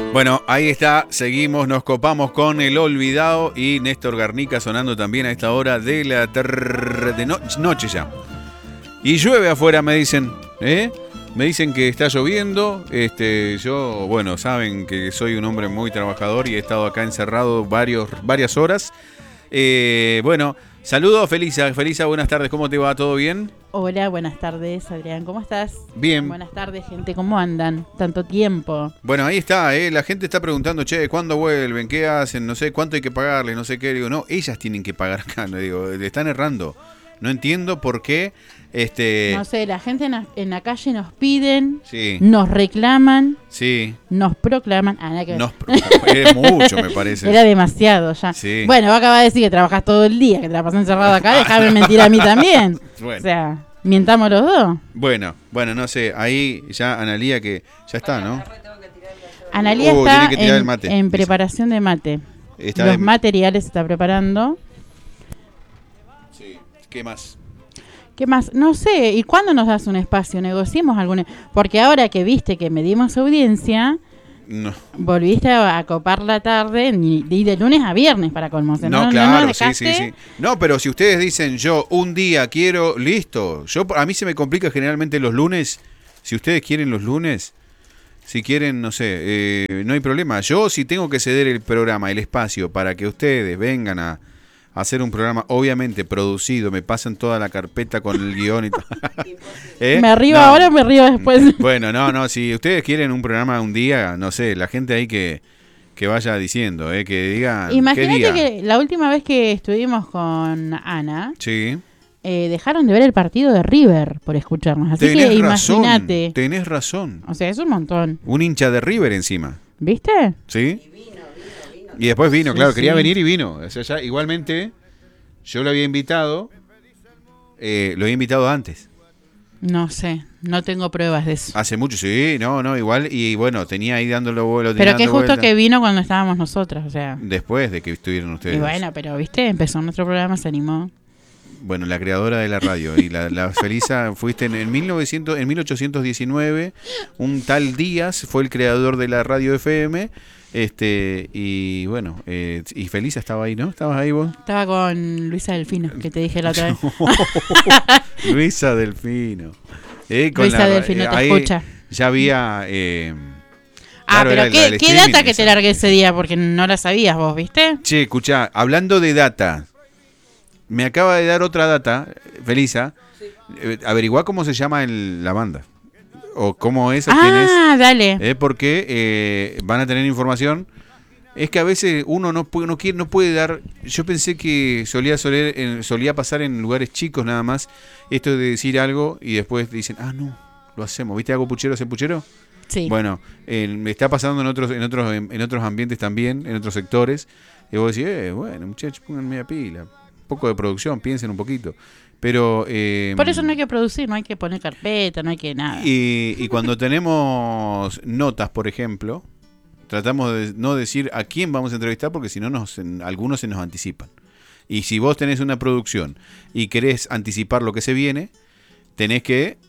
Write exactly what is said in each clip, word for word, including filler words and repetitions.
Bueno, ahí está, seguimos, nos copamos con El Olvidado y Néstor Garnica sonando también a esta hora de la ter... de no... noche ya. Y llueve afuera, me dicen, ¿eh? Me dicen que está lloviendo. Este, yo, bueno, saben que soy un hombre muy trabajador y he estado acá encerrado varios, varias horas. Eh, bueno, saludos, Felisa. Felisa, buenas tardes, ¿cómo te va? ¿Todo bien? Hola, buenas tardes, Adrián, ¿cómo estás? Bien. Buenas tardes, gente, ¿cómo andan? Tanto tiempo. Bueno, ahí está, ¿eh? La gente está preguntando, che, ¿cuándo vuelven? ¿Qué hacen? No sé, ¿cuánto hay que pagarles? No sé qué. Digo, no, ellas tienen que pagar acá, no digo, le están errando. No entiendo por qué, este... No sé, la gente en la, en la calle nos piden, sí. nos reclaman, sí. nos proclaman. Ah, nada que ver. Nos, es mucho, me parece. Era demasiado ya. Sí. Bueno, vos acabas de decir que trabajás todo el día, que te la pasás encerrado acá, dejame mentir a mí también. Bueno. O sea, mientamos los dos. Bueno, bueno, no sé, ahí ya Analía que ya está, ¿no? Analía Uh, está tiene que tirar en, el mate, en dice. preparación de mate. Está Los en- materiales se está preparando. Sí. ¿Qué más? ¿Qué más? No sé, ¿y cuándo nos das un espacio? Negociemos alguna... Porque ahora que viste que medimos audiencia, No. volviste a, a copar la tarde y de, de lunes a viernes para colmo. No, no, claro, no sí, sí, sí. No, pero si ustedes dicen yo un día quiero, listo. Yo a mí se me complica generalmente los lunes. Si ustedes quieren los lunes, si quieren, no sé, eh, no hay problema. Yo si tengo que ceder el programa, el espacio para que ustedes vengan a, a hacer un programa, obviamente producido, me pasan toda la carpeta con el guión y todo. ¿Eh? ¿Me río No. ahora o me río después? Bueno, no, no, si ustedes quieren un programa un día, no sé, la gente ahí que, que vaya diciendo, eh, que digan qué Imagínate día. que la última vez que estuvimos con Ana, Sí. eh, dejaron de ver el partido de River por escucharnos. Así Tenés que razón, imagínate. tenés razón. O sea, es un montón. Un hincha de River encima, ¿Viste? ¿sí? Y después vino, Sí, claro, sí. quería venir y vino. O sea, ya, igualmente, yo lo había invitado, eh, lo había invitado antes. No sé, no tengo pruebas de eso. Hace mucho, sí, no, no, igual. Y bueno, tenía ahí dándolo vuelo. Pero que justo que vino cuando estábamos nosotras, o sea. Después de que estuvieron ustedes. Y bueno, pero viste, empezó nuestro programa, se animó. Bueno, la creadora de la radio y la, la Felisa, fuiste en, en, mil novecientos, en mil ochocientos diecinueve, un tal Díaz fue el creador de la radio F M, este y bueno, eh, y Felisa estaba ahí, ¿no? ¿Estabas ahí vos? Estaba con Luisa Delfino, que te dije la otra vez. Luisa Delfino. Eh, con Luisa la- Delfino eh, te ahí escucha. Ya había... Eh, Ah, claro, pero era ¿qué, la del qué streaming data que esa. te largué ese día? Porque no la sabías vos, ¿viste? Che, escuchá, hablando de data, me acaba de dar otra data, Felisa. Eh, averiguá cómo se llama el, la banda. O cómo es, a quién es. Ah, dale. Eh, porque eh, van a tener información. Es que a veces uno no puede, no quiere, no puede dar. Yo pensé que solía soler, eh, solía pasar en lugares chicos nada más. Esto de decir algo y después dicen, ah, no, lo hacemos. ¿Viste algo puchero, hace puchero? Sí. Bueno, eh, me está pasando en otros, en otros, en, en otros ambientes también, en otros sectores. Y vos decís, eh, bueno, muchachos, pongan media pila. Un poco de producción, piensen un poquito. Pero eh, Por eso no hay que producir, no hay que poner carpeta, no hay que nada. y, y cuando tenemos notas, por ejemplo, tratamos de no decir a quién vamos a entrevistar porque si no nos, en, algunos se nos anticipan. Y si vos tenés una producción y querés anticipar lo que se viene, tenés que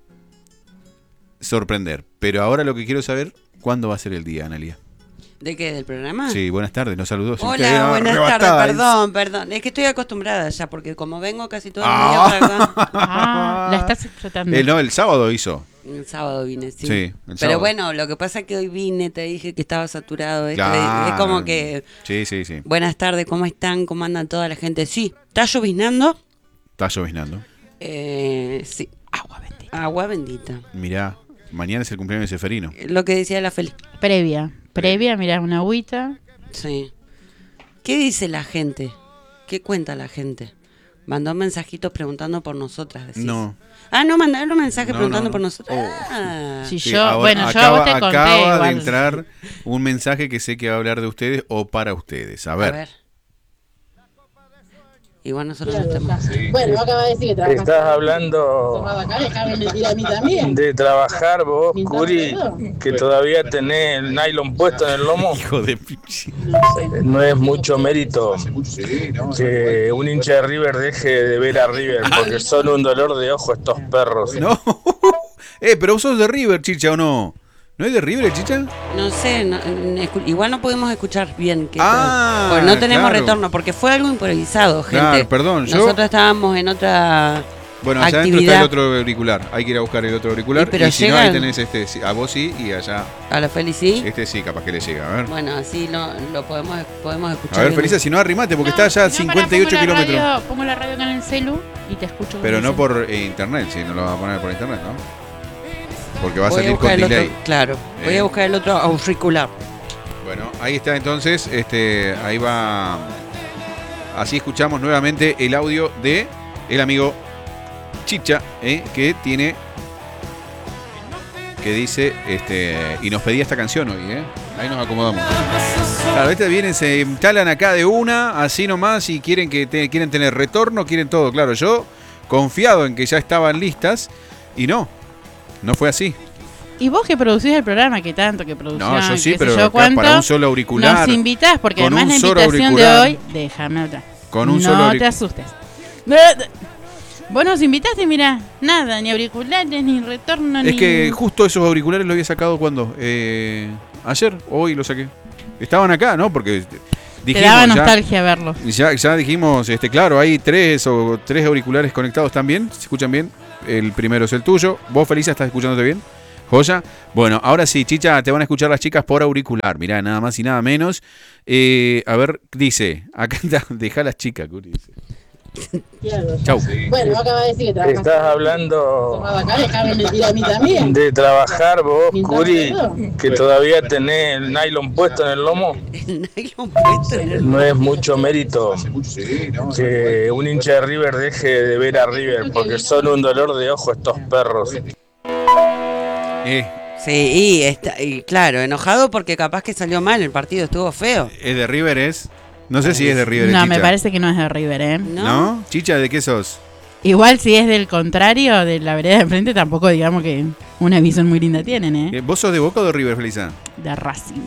sorprender. Pero ahora lo que quiero saber, ¿cuándo va a ser el día, Analia? ¿De qué? ¿Del programa? Sí, buenas tardes, nos saludó. Si usted Hola, era buenas arrebatada, tardes, perdón, perdón. Es que estoy acostumbrada ya, porque como vengo casi todo el día Ah. para acá. Ah, la estás explotando. Eh, no, el sábado hizo. El sábado vine, sí. Sí, el Pero sábado. bueno, lo que pasa es que hoy vine, te dije que estaba saturado. Esto Claro. es, es como que, Sí, sí, sí. buenas tardes, ¿cómo están? ¿Cómo andan toda la gente? Sí, ¿está lloviznando? Está lloviznando. Eh, sí. Agua bendita. Agua bendita. Mirá, mañana es el cumpleaños de Seferino. Lo que decía la Feli. Previa. Previa, mirá, una agüita. Sí. ¿Qué dice la gente? ¿Qué cuenta la gente? Mandó mensajitos preguntando por nosotras, decís. No. Ah, no, mandaron un mensaje No, preguntando no, no. por nosotras. Oh. Ah. Si Sí, yo, ahora bueno, yo acaba, a vos te conté acaba igual. de entrar un mensaje que sé que va a hablar de ustedes o para ustedes. A ver. A ver. Igual nosotros no estamos. Bueno, acaba de decir que trabajas. Estás hablando acá, déjame mentir a mí también. de trabajar vos, Mientras Curi, puedo. que todavía tenés el nylon puesto en el lomo. Hijo de pinche. No es mucho mérito que un hincha de River deje de ver a River, porque son un dolor de ojo estos perros. No. Eh, pero vos sos de River, chicha, ¿o no? ¿No hay de River, Chicha? No sé, no, escu- igual no podemos escuchar bien. Que Ah, porque no tenemos claro. retorno, porque fue algo improvisado, gente. Claro, perdón, yo- Nosotros estábamos en otra Bueno, allá adentro está el otro auricular. Hay que ir a buscar el otro auricular. Y pero y si no, llegan- ahí tenés este. sí, A vos sí y allá. A la Feli, sí. Este sí, capaz que le llega. A ver. Bueno, así lo, lo podemos, podemos escuchar. A ver, bien. Felisa, si no arrimate, porque No, está allá a si no, cincuenta y ocho pará, pongo la kilómetros. radio- Pongo la radio acá en el celu y te escucho. Pero como no dice. por eh, internet, si no lo vas a poner por internet, ¿no? Porque va a Voy salir buscar con el delay. otro, claro, voy Eh. a buscar el otro auricular. Bueno, ahí está entonces, este, ahí va. Así escuchamos nuevamente el audio de el amigo Chicha, ¿eh? que tiene, que dice, este, y nos pedía esta canción hoy, ¿eh? Ahí nos acomodamos. Claro, este vienen, se instalan acá de una, así nomás, y quieren que te- quieren tener retorno, quieren todo. Claro, yo confiado en que ya estaban listas, y no, no fue así. Y vos que producís el programa, que tanto que producís. No, yo sí, qué sé pero yo acá cuánto, para un solo auricular. Nos invitás, porque con además un la solo invitación auricular. de hoy, déjame otra. Con un no solo auric- te asustes. Vos nos invitaste, mira, nada, ni auriculares, ni retorno, Es ni... que justo esos auriculares los había sacado cuando eh, ayer, hoy los saqué. Estaban acá, ¿no? Porque Te dijimos daba ya, nostalgia verlos. ya, ya dijimos, este, claro, hay tres o tres auriculares conectados también. ¿Se escuchan bien? El primero es el tuyo. ¿Vos, Felisa, estás escuchándote bien? Joya. Bueno, ahora sí, Chicha, te van a escuchar las chicas por auricular. Mirá, nada más y nada menos. Eh, a ver, dice, acá está, deja las chicas, Curi, dice. Chau. Bueno, acaba de decir que trabajas. Estás hablando Tomaba acá, déjame mentir a mí también. de trabajar vos, Mientras Curi, tanto. que todavía tenés el nylon puesto en el lomo. El nylon puesto en el- No es mucho mérito que un hincha de River deje de ver a River, porque son un dolor de ojo estos perros. Eh, Sí, y, está, y claro, enojado porque capaz que salió mal, el partido estuvo feo. ¿Es de River es? No sé si es de River. No, Chicha. me parece que no es de River, ¿eh? ¿No? ¿No? Chicha, ¿de qué sos? Igual si es del contrario, de la vereda de enfrente, tampoco digamos que una visión muy linda tienen, ¿eh? Eh, ¿Vos sos de Boca o de River, Felisa? De Racing,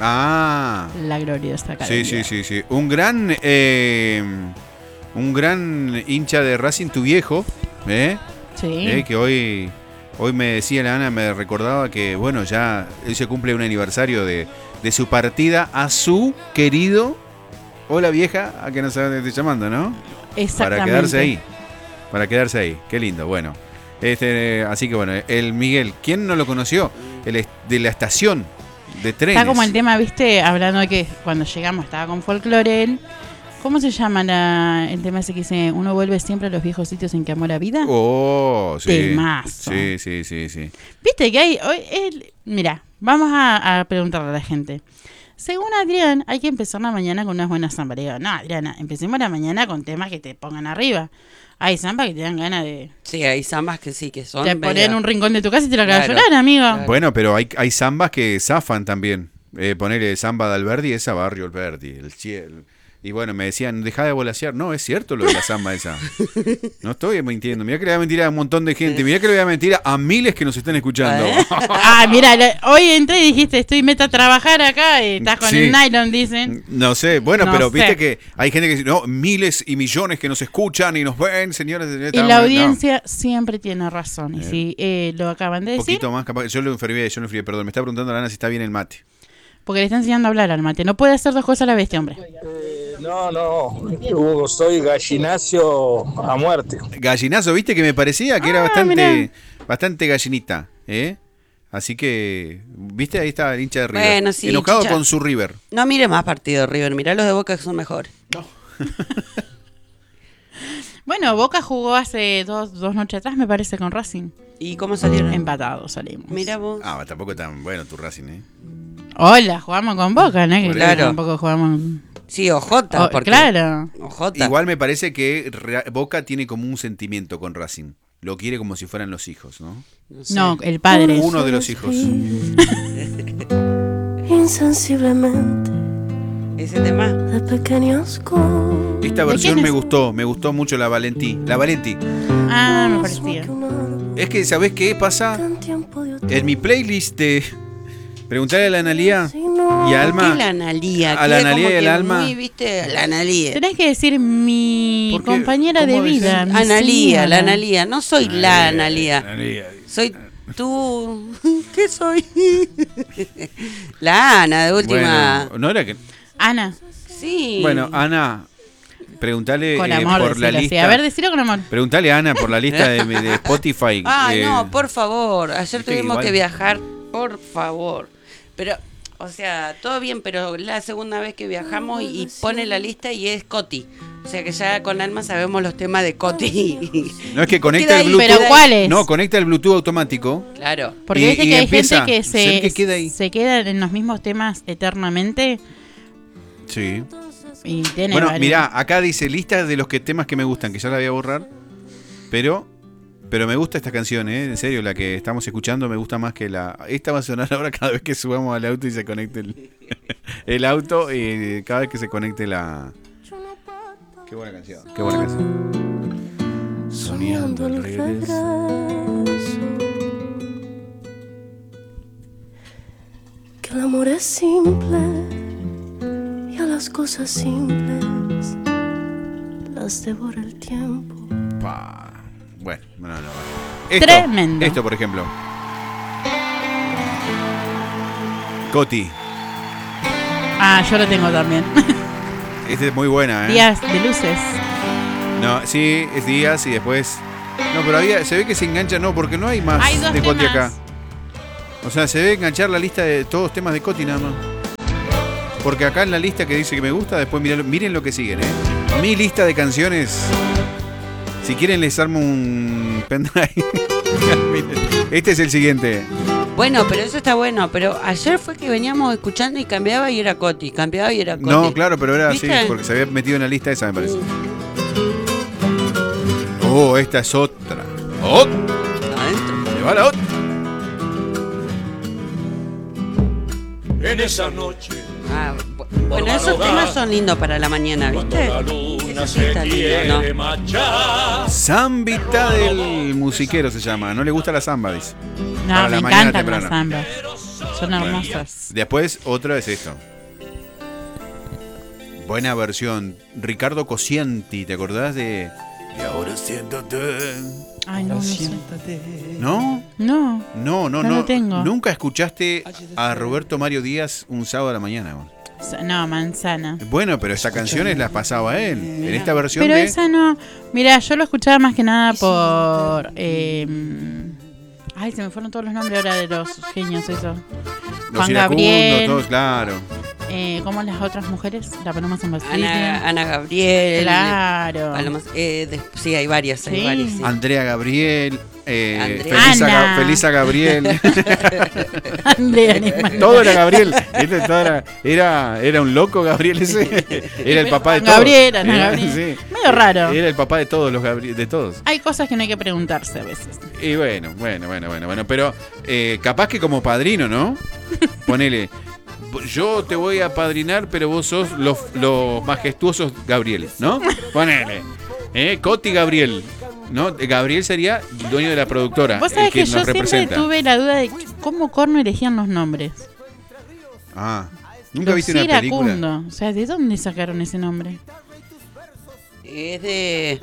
Ah, la gloriosa academia. sí, sí, sí, sí. Un gran, eh, un gran hincha de Racing, tu viejo, ¿eh? Sí. Eh, que hoy, hoy me decía la Ana, me recordaba que, bueno, ya él se cumple un aniversario de, de su partida a su querido, hola vieja, a que no sabe dónde estoy llamando, ¿no? Exactamente. Para quedarse ahí, para quedarse ahí, qué lindo, bueno. Este, así que bueno, el Miguel, ¿quién no lo conoció? El est- de la estación de trenes. Está como el tema, viste, hablando de que cuando llegamos estaba con folclore él. ¿Cómo se llama la, el tema ese que dice, uno vuelve siempre a los viejos sitios en que amor a vida? Oh, sí. Temazo. Sí, sí, sí, sí. Viste que hay, hoy, el- mira, vamos a, a preguntarle a la gente. Según Adrián, hay que empezar la mañana con unas buenas zambas. Le digo, no, Adriana, empecemos la mañana con temas que te pongan arriba. Hay zambas que te dan ganas de... Sí, hay zambas que sí, que son... Te ponen media- en un rincón de tu casa y te lo quedas Claro, llorar, amigo. claro. Bueno, pero hay, hay zambas que zafan también. Eh, ponerle zamba de Alberdi, esa Barrio Alberdi, el cielo. Y bueno, me decían, deja de volasear. No, es cierto lo de la zamba esa. No estoy mintiendo. Mirá que le voy a mentir a un montón de gente. Mirá que le voy a mentir a miles que nos están escuchando. Ah, mira, le- hoy entré y dijiste, estoy meta a trabajar acá y estás con Sí. el nylon, dicen. No sé, bueno, No pero sé. viste que hay gente que dice, no, miles y millones que nos escuchan y nos ven, señores. Y la audiencia siempre tiene razón. Y Eh. si eh, lo acaban de Un decir, poquito más capaz. Yo lo enfermé, yo lo enfrié, perdón. Me está preguntando la Ana si está bien el mate. porque le está enseñando a hablar al mate. No puede hacer dos cosas a la vez, este hombre. No, no, Hugo, soy gallinacio a muerte. Gallinazo, viste que me parecía que era Ah, bastante, mirá. bastante gallinita, ¿eh? Así que, viste, ahí está el hincha de River. Bueno, sí, Enojado Chicha. con su River. No mire más partido de River, mirá los de Boca que son mejores. Bueno, Boca jugó hace dos, dos noches atrás, me parece, con Racing. ¿Y cómo salieron? Empatados salimos. Mirá vos. Ah, tampoco tan bueno tu Racing, ¿eh? Hola, jugamos con Boca, ¿no? Que Claro. tampoco jugamos... Sí, Ojota, Oh, porque... claro. Ojota. Igual me parece que Ra- Boca tiene como un sentimiento con Racing. Lo quiere como si fueran los hijos, ¿no? No, sé. No, el padre. Uno de los hijos. Insensiblemente Ese tema. de pequeños con Esta ¿De versión quién me es? gustó, me gustó mucho la Valentí. La Valentí. Ah, me parecía. Es que, ¿sabés qué pasa? tiempo de En mi playlist de... Preguntarle a la Analía y a ¿Qué Alma. la Analía? A la Queda Analía como y al que Alma. Muy, viste, la Analía. Tenés que decir mi ¿Por qué? compañera de ¿Cómo vida. decís? mi Analía, señora. la Analía. No soy la Analía. Soy ¿Tú qué soy? La Ana, de última. Bueno, no era que... Ana, Sí. Bueno, Ana, preguntale con eh, amor, por la decilo así. lista. A ver, decilo con amor. Preguntale a Ana por la lista de, de Spotify. Ay, eh, no, por favor. Ayer viste, tuvimos igual. que viajar, por favor. Pero, o sea, todo bien, pero la segunda vez que viajamos y, y pone la lista y es Coti. O sea que ya con Alma sabemos los temas de Coti. No es que conecta Queda el ahí, Bluetooth. ¿Pero cuáles? No, conecta el Bluetooth automático. Claro. Porque Y- viste y que hay empieza, gente que ¿sabes se, qué queda ahí? se queda en los mismos temas eternamente Sí. y tiene Bueno, varios. mirá, acá dice lista de los que temas que me gustan, que ya la voy a borrar. Pero pero me gusta esta canción, ¿eh? En serio, la que estamos escuchando me gusta más que la... Esta va a sonar ahora cada vez que subamos al auto y se conecte el, el auto. Y cada vez que se conecte la... Qué buena canción. Qué buena canción. Soñando el regreso. Que el amor es simple y a las cosas simples las devora el tiempo. Pa. Bueno, no, no, no. Esto, Tremendo. Esto, por ejemplo. Coti. Ah, yo lo tengo también. Esta es muy buena, ¿eh? Días de luces. No, sí, es Díaz y después... No, pero había, se ve que se engancha, no, porque no hay más Hay dos de Coti temas. acá. O sea, se debe enganchar la lista de todos los temas de Coti nada más. Porque acá en la lista que dice que me gusta, después miren, miren lo que siguen, ¿eh? Mi lista de canciones. Si quieren les armo un pendrive. Miren, este es el siguiente. Bueno, pero eso está bueno. Pero ayer fue que veníamos escuchando y cambiaba y era Coti. Cambiaba y era Coti. No, claro, pero era así, ¿Viste? porque se había metido en la lista esa, me parece. Oh, esta es otra. ¡Otra! Adentro. ¡Le va la otra! En esa noche, Ah, bu- bueno, esos temas son lindos para la mañana, ¿viste? la luna Eso sí se está lindo, quiere ¿no? marchar. Zambita del musiquero se llama. No le gusta la zamba, dice. No, Para me la mañana encantan las temprano. zambas. Son hermosas. Después, otra es esto. Buena versión. Ricardo Cosianti, ¿te acordás de...? Y ahora siéntate. Ay, no, no sé. ¿No? No. No, no, No no. lo tengo. ¿Nunca escuchaste a Roberto Mario Díaz un sábado a la mañana? Man? No, manzana. Bueno, pero esa canciones las pasaba él. En esta versión Pero de... esa no. Mira, yo lo escuchaba más que nada por. Eh, ay, se me fueron todos los nombres ahora de los genios, eso. Los Juan iracundos, Gabriel. todos, claro. Eh, ¿Cómo las otras mujeres? La Paloma San Ana, Ana Gabriel. Claro. Paloma- eh, des- sí, hay varias, hay Sí. varias. sí. Andrea Gabriel. Eh, Andrea. Felisa, Ga- Ana. Felisa Gabriel. Andrea, ni más. Todo era Gabriel. Este, todo era, era, era un loco Gabriel ese. Era el papá de todos. Gabriel, Ana Era- Gabriel. sí. Medio raro. Era el papá de todos los Gabriel, de todos. Hay cosas que no hay que preguntarse a veces. Y bueno, bueno, bueno, bueno, bueno. Pero eh, capaz que como padrino, ¿no? Ponele. Yo te voy a padrinar, pero vos sos los, los majestuosos Gabriel, ¿no? Ponele. Eh, Coti Gabriel. ¿No? Gabriel sería dueño de la productora. Vos el sabés que, que, yo nos siempre representa. tuve la duda de cómo corno elegían los nombres. Ah. ¿Nunca Los viste una película? Iracundo. O sea, ¿de dónde sacaron ese nombre? Es de.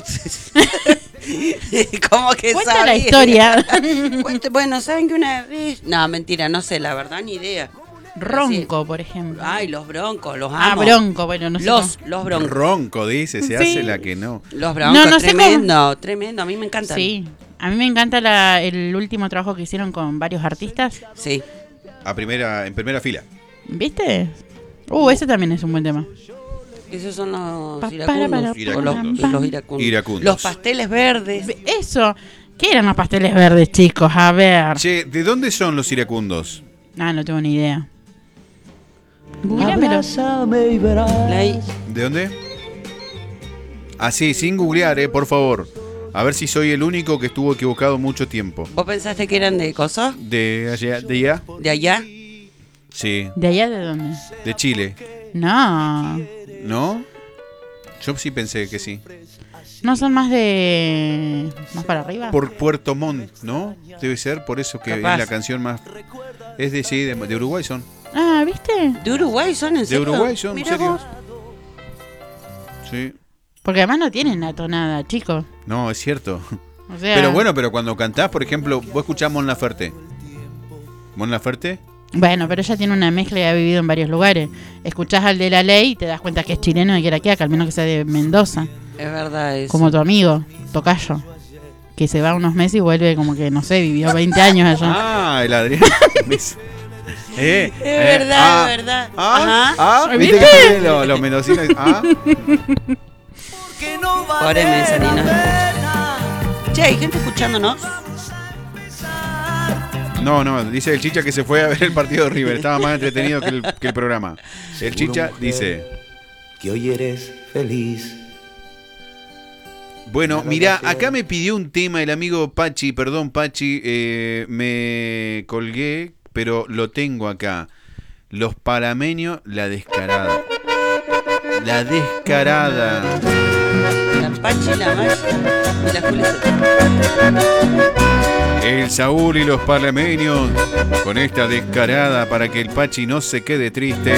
¿Cómo que Cuenta sabía? la historia. Cuente- Bueno, ¿saben que una vez.? No, mentira, no sé, la verdad, ni idea. Ronco, por ejemplo. Ay, los broncos, los Ah, amo. bronco, bueno, no sé. Los, cómo. los broncos. Ronco, dice, se Sí. hace la que no. Los broncos, No, no sé tremendo, tremendo. A mí me encantan. Sí. A mí me encanta la- el último trabajo que hicieron con varios artistas. Sí. A primera, en primera fila. ¿Viste? Uh, ese también es un buen tema. Esos son los Pa- iracundos. para, para, o los, Iracundos. los iracundos. Iracundos. Los pasteles verdes. Eso. ¿Qué eran los pasteles verdes, chicos? A ver. Che, ¿de dónde son los iracundos? Ah, no tengo ni idea. Googleamelo. La I- ¿De dónde? Ah, sí, sin googlear, eh, por favor. A ver si soy el único que estuvo equivocado mucho tiempo. ¿Vos pensaste que eran de cosas? ¿De allá? ¿De allá? ¿De allá? Sí, ¿De allá de dónde? de Chile. No. ¿No? Yo sí pensé que sí. ¿No son más de. más para arriba? Por Puerto Montt, ¿no? Debe ser, por eso que Capaz. es la canción más... Es de, sí, de, de Uruguay son. Ah, ¿viste? ¿De Uruguay son en De serio? Uruguay son, ¿en Mirá serio? vos. Sí. Porque además no tienen la tonada, chicos. No, es cierto. O sea, Pero bueno, pero cuando cantás, por ejemplo, vos escuchás Mon Laferte. ¿Mon Laferte? Bueno, pero ella tiene una mezcla y ha vivido en varios lugares. Escuchás al de La Ley y te das cuenta que es chileno y que era aquí, al menos que sea de Mendoza. Es verdad eso. Como tu amigo, Tocayo. Que se va unos meses y vuelve como que, no sé, vivió veinte años allá. Ah, el Adrián. eh, Es verdad, ah, es verdad. Ah, Ajá. ah, ¿viste ¿Viste? que los, los mendocinos? Ah, Pobre Mezzanino. Che, ¿hay gente escuchándonos? no, no, dice el Chicha que se fue a ver el partido de River. Estaba más entretenido que el, que el programa. El Chicha dice: que hoy eres feliz. bueno, mirá, acá me pidió un tema el amigo Pachi, perdón Pachi, eh, me colgué, pero lo tengo acá. Los Palameños, La Descarada. La Descarada. La Pachi, la Maya y la Julieta. El Saúl y los Palameños con esta Descarada para que el Pachi no se quede triste.